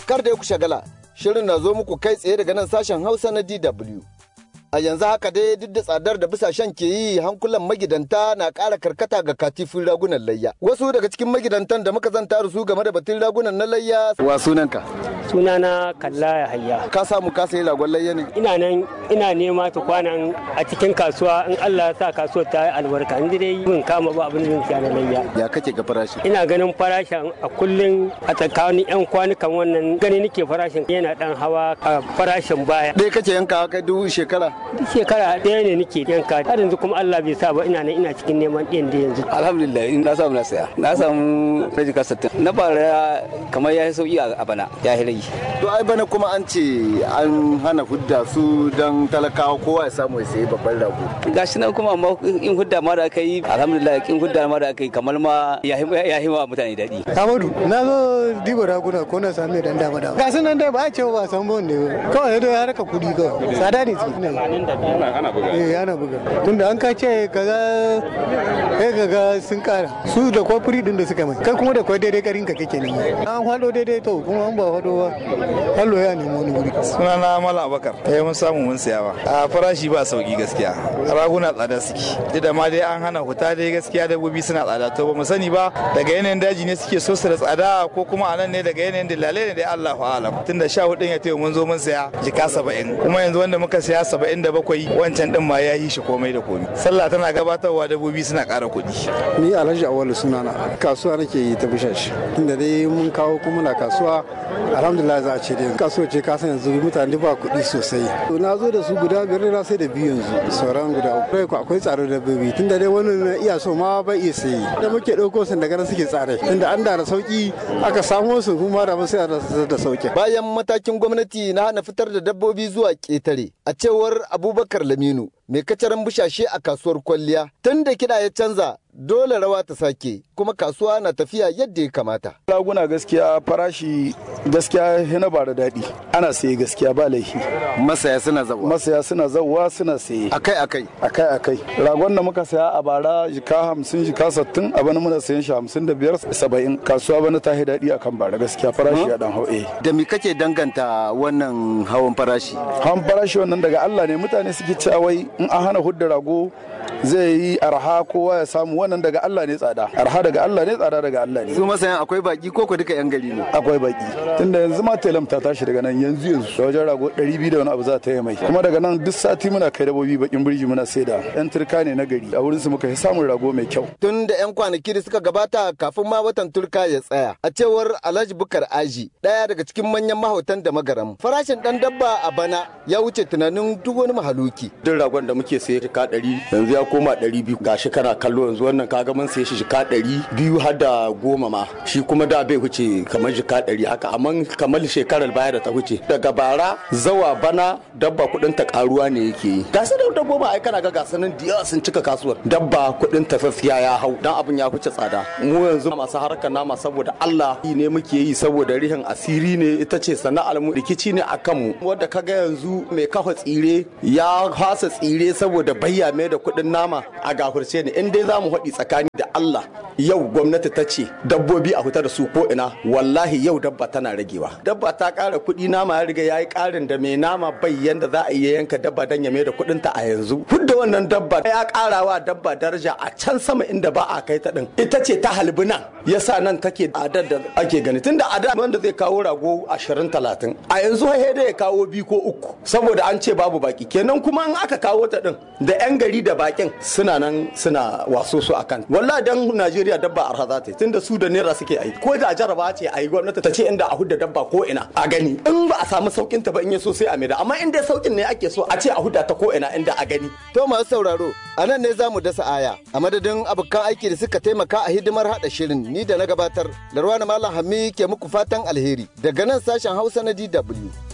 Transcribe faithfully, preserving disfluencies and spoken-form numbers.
Kar da ku shagala, shirin na zo muku kai tsaye daga nan sashen Hausa na D W. A yanzu haka dai duk da tsadar da bisashen ke yi hankulan magidanta na ƙara karkata ga katifin ragunan layya. Wasu daga cikin magidantan da muka zanta da su game da batun ragunan na layya. Wa sunanka? Sunana Kalla Yahaya. Ka samu ka sayi ragon layya ne? Ina nan ina nema ta kwanan a cikin kasuwa in Allah ya sa kasuwar ta yi albarka. In dai mun kama ba abin da zan na layya. Ya kake ga farashi? Ina ganin farashin a kullun a tsakanin yan kwanukan wannan gani nake farashin yana dan hawa a farashin baya. Dai kake yanka kai dubu shekara? Duk shekara ɗaya ne nake yanka har yanzu kuma Allah bai sa ba ina nan ina cikin neman ɗin da yanzu. Alhamdulillah na samu na saya na samu raji ka sittin na bara kamar ya yi sauki a bana ya yi rage. To ai bana kuma an ce an hana hudda su don talakawa kowa ya samu ya sayi babban rago. Gashi nan kuma amma in hudda ma da aka yi alhamdulillah in hudda ma da aka yi kamar ma ya yi wa mutane daɗi. Amadu na zo diba raguna ko na sami dan dama dama. Gasu nan dai ba a ce ba san bon ne kawai dai harka kuɗi kawai tsada ne. ana buga eh ana buga tunda an kace kaza eh kaga sun kara su da kwafuri din da suka mai kai kuma da kwai daidai karin ka kake ne an hado daidai to kuma an ba hado ba hallo ya nemo wani wuri. Sunana Malam Abubakar eh mun samu mun siya ba a farashi ba sauki gaskiya raguna tsada suke da ma dai an hana huta dai gaskiya dabbobi suna tsada to ba mu sani ba daga yanayin daji ne suke so su da tsada ko kuma anan ne daga yanayin dilale ne dai Allahu a'lam tunda sha hudu ya tayi mun zo mun siya jika saba'in kuma yanzu wanda muka siya saba'in da bakwai wancan din ma ya yi shi komai da komai sallah tana gabatarwa dabbobi suna ƙara kuɗi. Ni Alhaji Awalu sunana kasuwa nake yi ta bishashi tunda dai mun kawo kuma na kasuwa alhamdulillah za a ce dai kasuwa ce kasan yanzu mutane ba kuɗi sosai na zo da su guda biyar na sai da biyu yanzu sauran guda uku akwai tsaro dabbobi tunda dai wani na iya so ma bai iya sayi da muke ɗauko sun daga nan suke tsare tunda an da sauki aka samo su kuma da mun sai da sauki. Bayan matakin gwamnati na hana fitar da dabbobi zuwa ƙetare a cewar Abubakar Laminu mai kacaran bushashe a kasuwar kwalliya tun da kiɗa ya canza dole rawa ta sake kuma kasuwa na tafiya yadda ya kamata. Raguna gaskiya farashi gaskiya yana ba da daɗi ana saye gaskiya ba laifi. Masaya suna zawa. Masaya suna zawa suna saye. Akai akai. Akai akai. Ragon da muka saya a bara jika hamsin jika sattin a bana muna sayan shi hamsin da biyar saba'in kasuwa bana ta yi daɗi akan bara gaskiya farashi ya dan hau eh. Da me kake danganta wannan hawan farashi? Hawan farashi wannan daga Allah ne mutane suke cewa wai in an hana hudda rago zai yi arha kowa ya samu wannan daga Allah ne tsada arha daga Allah ne tsada daga Allah ne. Su masayan akwai baki ko ko duka yan gari ne? Akwai baki tunda yanzu ma telam ta tashi daga nan yanzu yanzu da wajen rago ɗari biyu da wani abu za ta yi mai kuma daga nan duk sati muna kai dabobi bakin birji muna saida yan turka ne na gari a wurin su muka yi samun rago mai kyau. Tun da yan kwanaki da suka gabata kafin ma watan turka ya tsaya a cewar Alhaji Bukar Aji ɗaya daga cikin manyan mahautan da magaram farashin ɗan dabba a bana ya wuce tunanin duk wani mahaluki. Duk ragon da muke saye jika ɗari yanzu ya koma ɗari biyu gashi kana kallo yanzu wannan kaga mun saye shi jika ɗari biyu har da goma ma shi kuma da bai wuce kamar jika ɗari haka amma kamar shekarar baya da ta wuce daga bara zawa bana dabba kuɗin ta karuwa ne yake yi gasa da dabbobi ai kana ga gasanin diya sun cika kasuwar dabba kuɗin ta fafiya ya hau dan abin ya wuce tsada mu yanzu masu harkar nama saboda Allah ne muke yi saboda rihin asiri ne ita ce sana'ar mu rikici ne akan mu wanda kaga yanzu mai kafa tsire ya hasa tsire saboda bayya mai da kuɗin nama a gafurce ne in dai zamu haɗi tsakani da Allah yau gwamnati ta ce dabbobi a fita da su ko ina wallahi yau dabba tana ragewa dabba ta ƙara kuɗi nama ya riga yayi ƙarin da mai nama bai yanda za a iya yanka dabba dan ya mai da kuɗin ta a yanzu hudda wannan dabba ya ƙarawa dabba daraja a can sama inda ba a kai ta din ita ce ta halbi nan yasa nan take adar da ake gani tunda ada wanda zai kawo rago ashirin talatin a yanzu sai dai ya kawo biyu ko uku saboda an ce babu baki kenan kuma in aka kawo ta din da yan gari da bakin suna nan suna waso su akan wallahi dan Najeriya dabba arha za ta yi tunda su da naira suke aiki ko da jaraba ce ayi gwamnati ta ce inda a hudda dabba ko ina a gani in ba a samu saukin ta ba in yaso sai a maida amma in dai saukin ne ake so a ce a hudda ta ko ina inda a gani. To masu sauraro a nan ne za mu dasa aya a madadin abokan aiki da suka taimaka a hidimar hada shirin ni da na gabatar Larwana Malam Hammi ke muku fatan alheri daga nan sashen Hausa na D W.